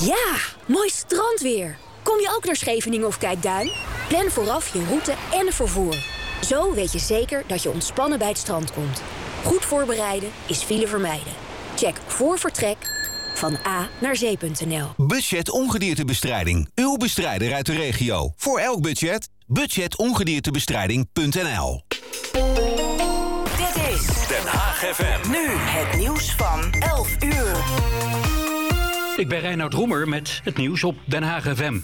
Ja, mooi strandweer. Kom je ook naar Scheveningen of Kijkduin? Plan vooraf je route en vervoer. Zo weet je zeker dat je ontspannen bij het strand komt. Goed voorbereiden is file vermijden. Check voor vertrek van A naar zee.nl. Budget ongediertebestrijding. Uw bestrijder uit de regio. Voor elk budget. Budgetongediertebestrijding.nl. Dit is Den Haag FM. Nu het nieuws van 11 uur. Ik ben Reinoud Roemer met het nieuws op Den Haag FM.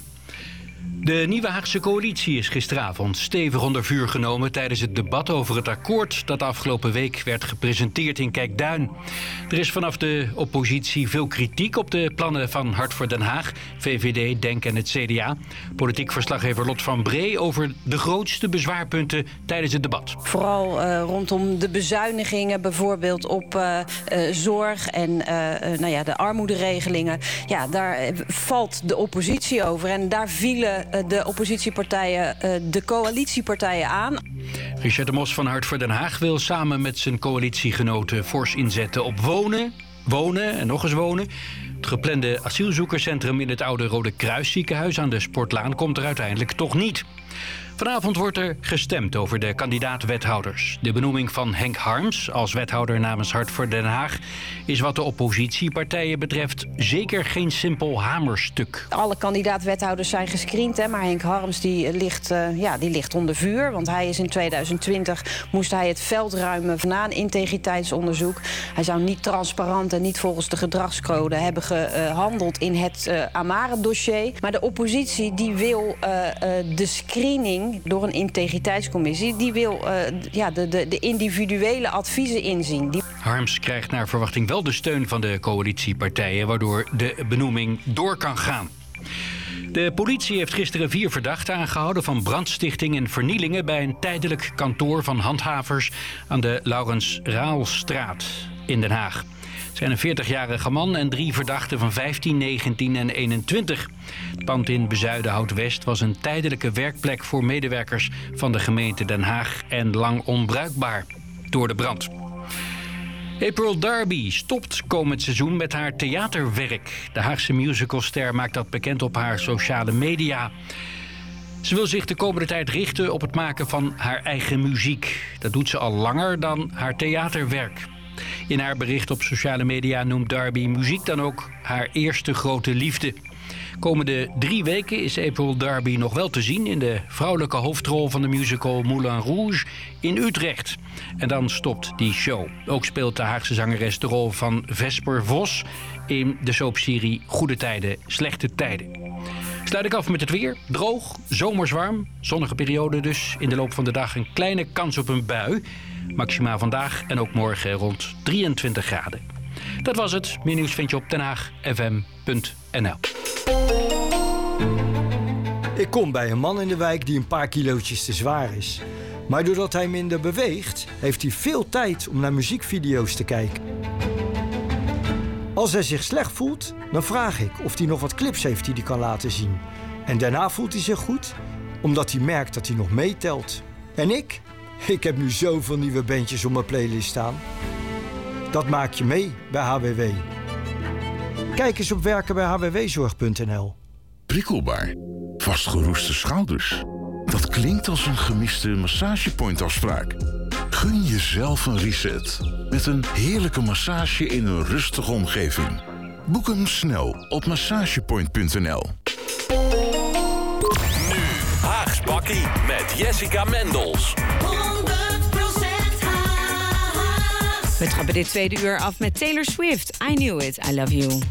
De Nieuwe Haagse coalitie is gisteravond stevig onder vuur genomen tijdens het debat over het akkoord dat afgelopen week werd gepresenteerd in Kijkduin. Er is vanaf de oppositie veel kritiek op de plannen van Hart voor Den Haag, VVD, DENK en het CDA. Politiek verslaggever Lot van Bree over de grootste bezwaarpunten tijdens het debat. Vooral rondom de bezuinigingen, bijvoorbeeld op zorg en de armoederegelingen. Ja, daar valt de oppositie over en daar vielen de oppositiepartijen, de coalitiepartijen aan. Richard de Mos van Hart voor Den Haag wil samen met zijn coalitiegenoten fors inzetten op wonen en nog eens wonen. Het geplande asielzoekerscentrum in het oude Rode Kruisziekenhuis aan de Sportlaan komt er uiteindelijk toch niet. Vanavond wordt er gestemd over de kandidaat-wethouders. De benoeming van Henk Harms als wethouder namens Hart voor Den Haag is wat de oppositiepartijen betreft zeker geen simpel hamerstuk. Alle kandidaat-wethouders zijn gescreend, hè, maar Henk Harms die ligt onder vuur. Want hij is in 2020 moest hij het veld ruimen na een integriteitsonderzoek. Hij zou niet transparant en niet volgens de gedragscode hebben gehandeld in het Amare-dossier. Maar de oppositie die wil de screening door een integriteitscommissie, die wil de individuele adviezen inzien. Harms krijgt naar verwachting wel de steun van de coalitiepartijen, waardoor de benoeming door kan gaan. De politie heeft gisteren 4 verdachten aangehouden van brandstichting en vernielingen bij een tijdelijk kantoor van handhavers aan de Laurens Raalstraat in Den Haag. Het zijn een 40-jarige man en 3 verdachten van 15, 19 en 21. Het pand in Bezuidenhout-West was een tijdelijke werkplek voor medewerkers van de gemeente Den Haag en lang onbruikbaar door de brand. April Darby stopt komend seizoen met haar theaterwerk. De Haagse musicalster maakt dat bekend op haar sociale media. Ze wil zich de komende tijd richten op het maken van haar eigen muziek. Dat doet ze al langer dan haar theaterwerk. In haar bericht op sociale media noemt Darby muziek dan ook haar eerste grote liefde. Komende 3 weken is April Darby nog wel te zien in de vrouwelijke hoofdrol van de musical Moulin Rouge in Utrecht. En dan stopt die show. Ook speelt de Haagse zangeres de rol van Vesper Vos in de soapserie Goede Tijden, Slechte Tijden. Sluit ik af met het weer. Droog, zomers warm, zonnige periode dus. In de loop van de dag een kleine kans op een bui. Maxima vandaag en ook morgen rond 23 graden. Dat was het. Meer nieuws vind je op denhaagfm.nl. Ik kom bij een man in de wijk die een paar kilootjes te zwaar is. Maar doordat hij minder beweegt, heeft hij veel tijd om naar muziekvideo's te kijken. Als hij zich slecht voelt, dan vraag ik of hij nog wat clips heeft die hij kan laten zien. En daarna voelt hij zich goed, omdat hij merkt dat hij nog meetelt. En ik heb nu zoveel nieuwe bandjes op mijn playlist staan. Dat maak je mee bij HWW. Kijk eens op werkenbijhwwzorg.nl. Prikkelbaar. Vastgeroeste schouders. Dat klinkt als een gemiste massagepoint-afspraak. Gun jezelf een reset. Met een heerlijke massage in een rustige omgeving. Boek hem snel op massagepoint.nl. Nu Haags Bakkie met Jessica Mendels. 100% Haags. We trappen dit tweede uur af met Taylor Swift. I Knew It, I Love You.